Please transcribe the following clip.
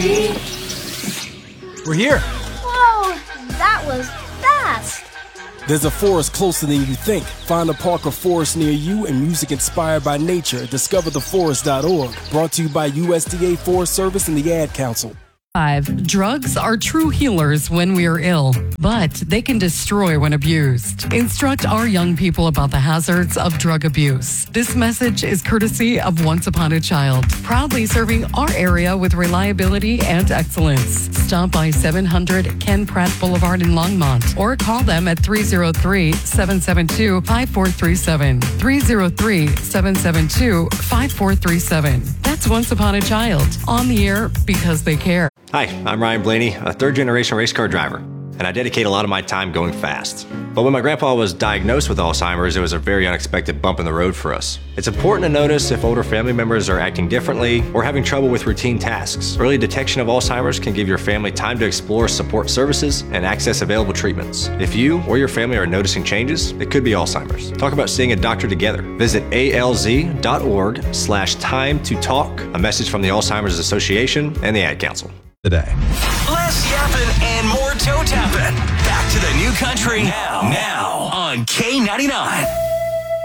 We're here. Whoa, that was fast. There's a forest closer than you think. Find a park or forest near you and music inspired by nature. DiscoverTheForest.org. Brought to you by USDA Forest Service and the Ad Council. Drugs are true healers when we are ill, but they can destroy when abused. Instruct our young people about the hazards of drug abuse. This message is courtesy of Once Upon a Child, proudly serving our area with reliability and excellence. Stop by 700 Ken Pratt Boulevard in Longmont or call them at 303-772-5437. 303-772-5437. That's Once Upon a Child, on the air because they care. Hi, I'm Ryan Blaney, a third-generation race car driver, and I dedicate a lot of my time going fast. But when my grandpa was diagnosed with Alzheimer's, it was a very unexpected bump in the road for us. It's important to notice if older family members are acting differently or having trouble with routine tasks. Early detection of Alzheimer's can give your family time to explore support services and access available treatments. If you or your family are noticing changes, it could be Alzheimer's. Talk about seeing a doctor together. Visit alz.org/time-to-talk. A message from the Alzheimer's Association and the Ad Council. Today. Less yapping and more toe tapping. Back to the new country now on K99.